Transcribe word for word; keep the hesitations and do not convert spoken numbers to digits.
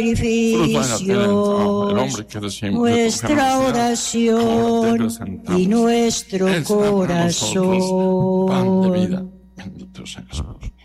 sacrificio, nuestra oración y nuestro corazón. Pan de vida, bendito sea Jesús.